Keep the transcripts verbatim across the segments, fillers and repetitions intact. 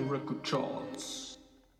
Record Charts.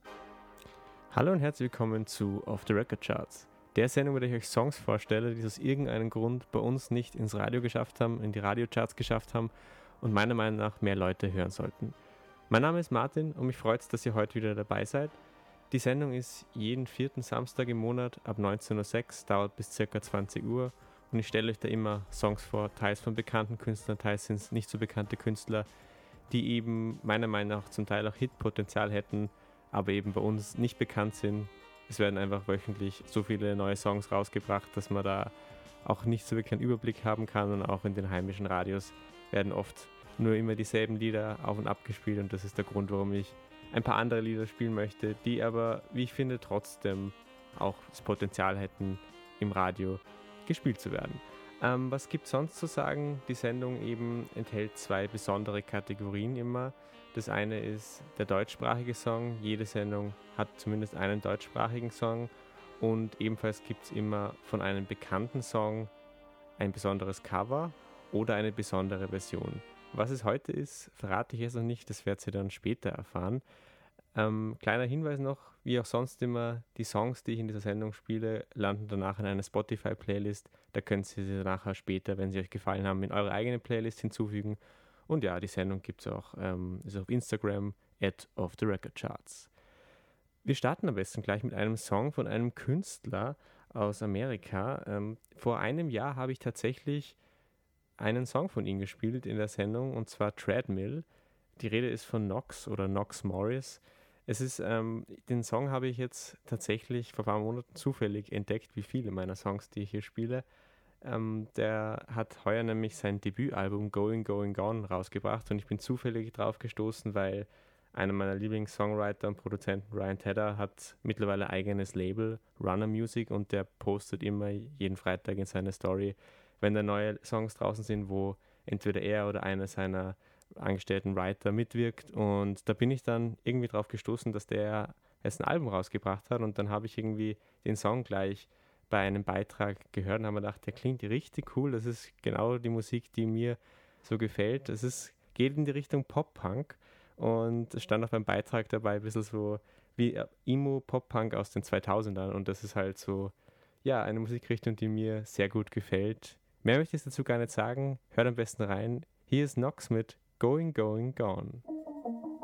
Hallo und herzlich willkommen zu Off the Record Charts, der Sendung, bei der ich euch Songs vorstelle, die aus irgendeinem Grund bei uns nicht ins Radio geschafft haben, in die Radiocharts geschafft haben und meiner Meinung nach mehr Leute hören sollten. Mein Name ist Martin und mich freut es, dass ihr heute wieder dabei seid. Die Sendung ist jeden vierten Samstag im Monat ab neunzehn Uhr sechs, dauert bis ca. zwanzig Uhr und ich stelle euch da immer Songs vor, teils von bekannten Künstlern, teils sind es nicht so bekannte Künstler, die eben meiner Meinung nach zum Teil auch Hitpotenzial hätten, aber eben bei uns nicht bekannt sind. Es werden einfach wöchentlich so viele neue Songs rausgebracht, dass man da auch nicht so wirklich einen Überblick haben kann, und auch in den heimischen Radios werden oft nur immer dieselben Lieder auf und ab gespielt, und das ist der Grund, warum ich ein paar andere Lieder spielen möchte, die aber, wie ich finde, trotzdem auch das Potenzial hätten, im Radio gespielt zu werden. Ähm, was gibt es sonst zu sagen? Die Sendung eben enthält zwei besondere Kategorien immer. Das eine ist der deutschsprachige Song. Jede Sendung hat zumindest einen deutschsprachigen Song, und ebenfalls gibt es immer von einem bekannten Song ein besonderes Cover oder eine besondere Version. Was es heute ist, verrate ich jetzt noch nicht, das werdet ihr dann später erfahren. Ähm, kleiner Hinweis noch, wie auch sonst immer, die Songs, die ich in dieser Sendung spiele, landen danach in einer Spotify-Playlist. Da könnt ihr sie nachher später, wenn sie euch gefallen haben, in eure eigene Playlist hinzufügen. Und ja, die Sendung gibt es auch, ähm, ist auf Instagram, at of the record charts. Wir starten am besten gleich mit einem Song von einem Künstler aus Amerika. Ähm, vor einem Jahr habe ich tatsächlich einen Song von ihm gespielt in der Sendung, und zwar Treadmill. Die Rede ist von Knox oder Knox Morris. Es ist, ähm, den Song habe ich jetzt tatsächlich vor ein paar Monaten zufällig entdeckt, wie viele meiner Songs, die ich hier spiele. Ähm, der hat heuer nämlich sein Debütalbum Going, Going, Gone rausgebracht, und ich bin zufällig drauf gestoßen, weil einer meiner Lieblings-Songwriter und Produzenten, Ryan Tedder, hat mittlerweile ein eigenes Label, Runner Music, und der postet immer jeden Freitag in seine Story, wenn da neue Songs draußen sind, wo entweder er oder einer seiner angestellten Writer mitwirkt, und da bin ich dann irgendwie drauf gestoßen, dass der jetzt ein Album rausgebracht hat, und dann habe ich irgendwie den Song gleich bei einem Beitrag gehört und habe mir gedacht, der klingt richtig cool, das ist genau die Musik, die mir so gefällt. Es ist, geht in die Richtung Pop-Punk, und es stand auf einem Beitrag dabei ein bisschen so wie Emo-Pop-Punk aus den zweitausendern, und das ist halt so, ja, eine Musikrichtung, die mir sehr gut gefällt. Mehr möchte ich dazu gar nicht sagen, hört am besten rein. Hier ist Knox mit Going, Going, Gone.